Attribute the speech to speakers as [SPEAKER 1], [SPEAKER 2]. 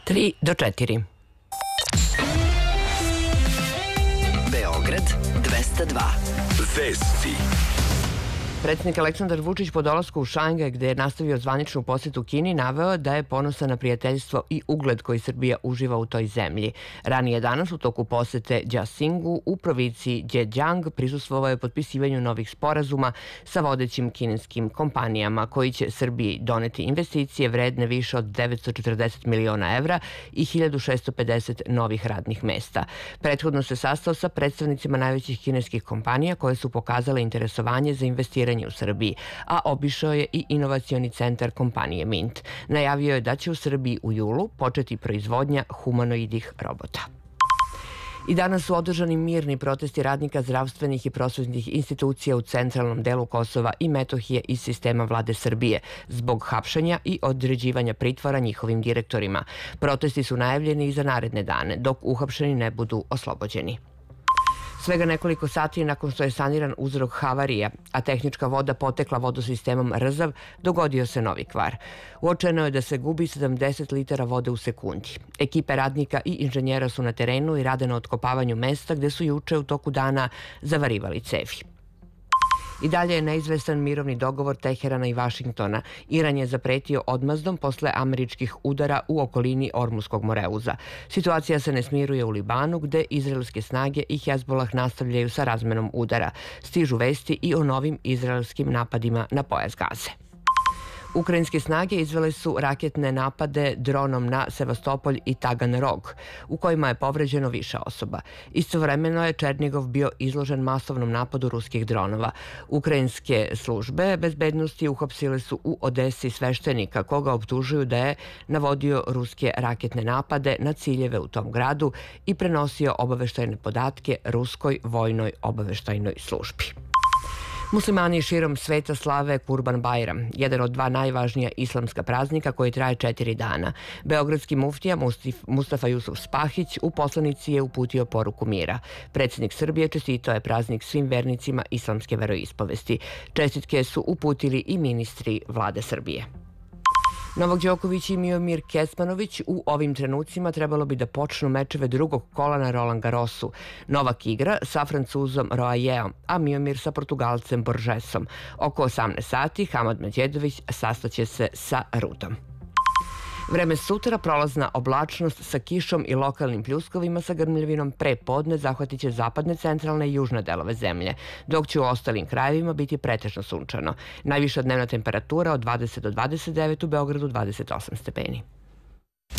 [SPEAKER 1] 3 do 4.
[SPEAKER 2] Beograd 202. Vesti.
[SPEAKER 1] Predsjednik Aleksandar Vučić po dolasku u Šangaj, gde je nastavio zvaničnu posetu Kini, naveo da je ponosan na prijateljstvo i ugled koji Srbija uživa u toj zemlji. Ranije danas, u toku posete Jiaxingu u provinciji Zhejiang, prisustvovao je potpisivanju novih sporazuma sa vodećim kineskim kompanijama koji će Srbiji doneti investicije vredne više od 940 miliona evra i 1650 novih radnih mesta. Prethodno se sastao sa predstavnicima najvećih kineskih kompanija koje su pokazale interesovanje za investiranje u Srbiji, a obišao je i inovacioni centar kompanije Mint. Najavio je da će u Srbiji u julu početi proizvodnja humanoidnih robota. I danas su održani mirni protesti radnika zdravstvenih i prosvetnih institucija u centralnom delu Kosova i Metohije iz sistema vlade Srbije zbog hapšanja i određivanja pritvora njihovim direktorima. Protesti su najavljeni i za naredne dane, dok uhapšeni ne budu oslobođeni. Svega nekoliko sati nakon što je saniran uzrok havarija, a tehnička voda potekla vodosistemom Rzav, dogodio se novi kvar. Uočeno je da se gubi 70 litara vode u sekundi. Ekipe radnika i inženjera su na terenu i rade na otkopavanju mesta gde su juče u toku dana zavarivali cevi. I dalje je neizvestan mirovni dogovor Teherana i Vašingtona. Iran je zapretio odmazdom posle američkih udara u okolini Ormuskog moreuza. Situacija se ne smiruje u Libanu, gde izraelske snage i Hezbolah nastavljaju sa razmenom udara. Stižu vesti i o novim izraelskim napadima na pojas Gaze. Ukrajinske snage izvele su raketne napade dronom na Sevastopolj i Taganrog, u kojima je povređeno više osoba. Istovremeno je Černigov bio izložen masovnom napadu ruskih dronova. Ukrajinske službe bezbednosti uhapsile su u Odesi sveštenika, koga optužuju da je navodio ruske raketne napade na ciljeve u tom gradu i prenosio obaveštajne podatke ruskoj vojnoj obaveštajnoj službi. Muslimani širom sveta slave Kurban Bajram, jedan od dva najvažnija islamska praznika koji traje 4 dana. Beogradski muftija Mustafa Jusuf Spahić u poslanici je uputio poruku mira. Predsjednik Srbije čestitao je praznik svim vernicima islamske veroispovesti. Čestitke su uputili i ministri vlade Srbije. Novak Đoković i Miomir Kecmanović u ovim trenucima trebalo bi da počnu mečeve drugog kola na Roland Garrosu. Novak igra sa Francuzom Roajeom, a Miomir sa Portugalcem Borgesom. Oko 18 sati Hamad Medjedović sastaće se sa Rudom. Vreme sutra, prolazna oblačnost sa kišom i lokalnim pljuskovima sa grmljavinom pre podne zahvatit će zapadne, centralne i južne delove zemlje, dok će u ostalim krajevima biti pretežno sunčano. Najviša dnevna temperatura od 20 do 29, u Beogradu 28 stepeni.